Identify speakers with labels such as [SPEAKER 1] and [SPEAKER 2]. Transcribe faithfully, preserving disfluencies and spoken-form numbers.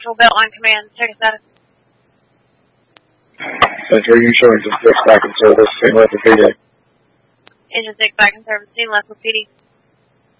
[SPEAKER 1] Patrol Beltline Command, check us status.
[SPEAKER 2] Century, you showing just six back in service, same level P D.
[SPEAKER 1] Agent six back in service, team left with P D.